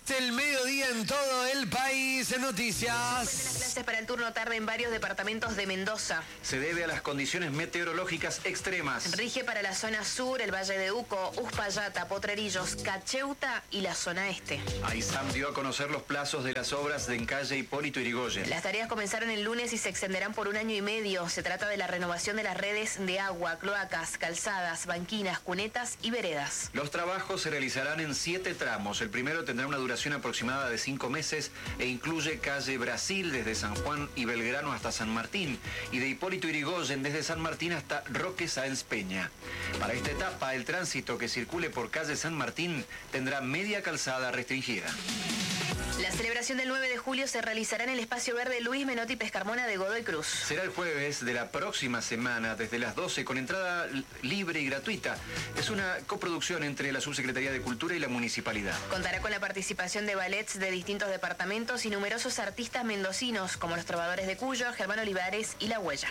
El mediodía en todo el país. En noticias. Las clases para el turno tarde en varios departamentos de Mendoza. Se debe a las condiciones meteorológicas extremas. Rige para la zona sur, el Valle de Uco, Uspallata, Potrerillos, Cacheuta y la zona este. AISAM dio a conocer los plazos de las obras de Encalle Hipólito Yrigoyen. Las tareas comenzaron el lunes y se extenderán por 1 año y medio. Se trata de la renovación de las redes de agua, cloacas, calzadas, banquinas, cunetas y veredas. Los trabajos se realizarán en 7 tramos. El primero tendrá una duración aproximada de 5 meses e incluye calle Brasil desde San Juan y Belgrano hasta San Martín y de Hipólito Yrigoyen desde San Martín hasta Roque Sáenz Peña. Para esta etapa, el tránsito que circule por calle San Martín tendrá media calzada restringida. La celebración del 9 de julio se realizará en el espacio verde Luis Menotti Pescarmona de Godoy Cruz. Será el jueves de la próxima semana, desde las 12, con entrada libre y gratuita. Es una coproducción entre la Subsecretaría de Cultura y la Municipalidad. Contará con la participación de ballets de distintos departamentos y numerosos artistas mendocinos, como los Trovadores de Cuyo, Germán Olivares y La Huella.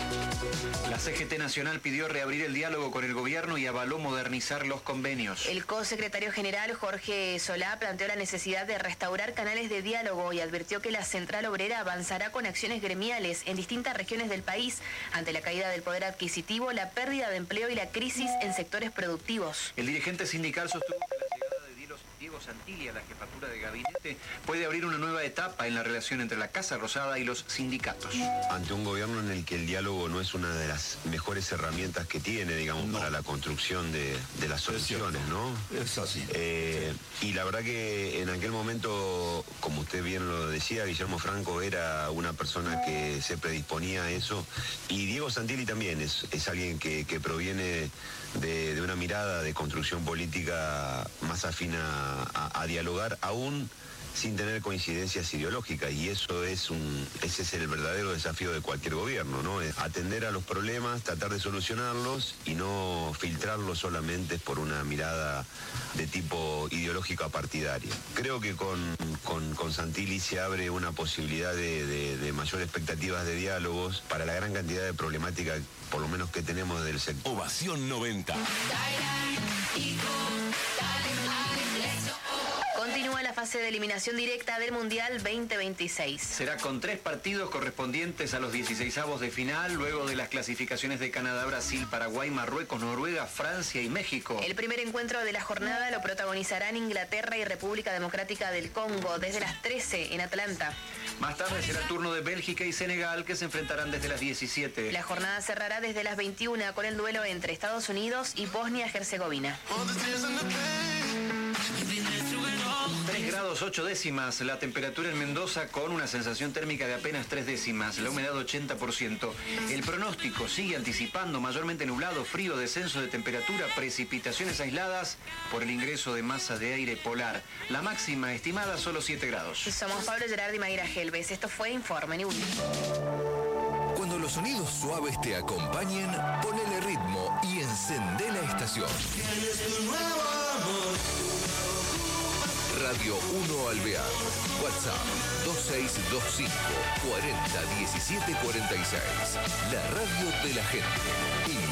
La CGT Nacional pidió reabrir el diálogo con el gobierno y avaló modernizar los convenios. El co-secretario general Jorge Solá planteó la necesidad de restaurar canales de diálogo y advirtió que la Central Obrera avanzará con acciones gremiales en distintas regiones del país ante la caída del poder adquisitivo, la pérdida de empleo y la crisis en sectores productivos. El dirigente sindical sostuvo que la llegada de Diego Santilli a la jefatura de gabinete puede abrir una nueva etapa en la relación entre la Casa Rosada y los sindicatos. Ante un gobierno en el que el diálogo no es una de las mejores herramientas que tiene, digamos, para la construcción de las soluciones, ¿no? Es así. Y la verdad que en aquel momento, como usted bien lo decía, Guillermo Franco era una persona que se predisponía a eso, y Diego Santilli también es alguien que proviene de una mirada de construcción política más afín a dialogar, aún sin tener coincidencias ideológicas, y ese es el verdadero desafío de cualquier gobierno, ¿no? Es atender a los problemas, tratar de solucionarlos y no filtrarlos solamente por una mirada de tipo ideológico partidario. Creo que con Santilli se abre una posibilidad de mayor expectativas de diálogos para la gran cantidad de problemáticas, por lo menos que tenemos del sector. Ovación 90. Continúa la fase de eliminación directa del Mundial 2026. Será con 3 partidos correspondientes a los 16avos de final, luego de las clasificaciones de Canadá, Brasil, Paraguay, Marruecos, Noruega, Francia y México. El primer encuentro de la jornada lo protagonizarán Inglaterra y República Democrática del Congo desde las 13 en Atlanta. Más tarde será el turno de Bélgica y Senegal, que se enfrentarán desde las 17. La jornada cerrará desde las 21 con el duelo entre Estados Unidos y Bosnia-Herzegovina. 3 grados 8 décimas la temperatura en Mendoza, con una sensación térmica de apenas 3 décimas, la humedad 80%. El pronóstico sigue anticipando mayormente nublado, frío, descenso de temperatura, precipitaciones aisladas por el ingreso de masa de aire polar. La máxima estimada solo 7 grados. Somos Pablo Gerardi y Mayra Helves. Esto fue Informe News. Cuando los sonidos suaves te acompañen, ponele ritmo y encendé la estación. Radio 1 Alvear. WhatsApp 2625 40 17 46. La radio de la gente.